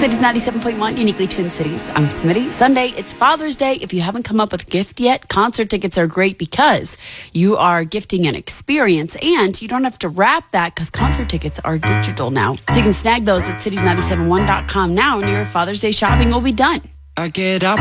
Cities 97.1, uniquely Twin Cities. I'm Smitty. Sunday, it's Father's Day. If you haven't come up with a gift yet, concert tickets are great because you are gifting an experience and you don't have to wrap that because concert tickets are digital now. So you can snag those at cities971.com now and your Father's Day shopping will be done. I get up